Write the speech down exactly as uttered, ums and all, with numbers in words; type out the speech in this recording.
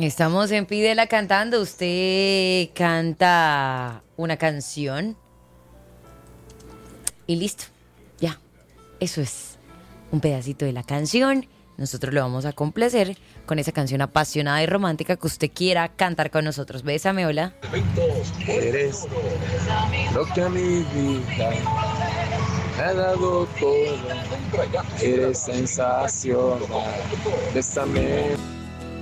Estamos en Pídela cantando. Usted canta una canción y listo. Ya. Eso es un pedacito de la canción. Nosotros lo vamos a complacer con esa canción apasionada y romántica que usted quiera cantar con nosotros. Bésame, hola. Eres lo que a mi vida me ha dado todo. Eres sensacional. Bésame.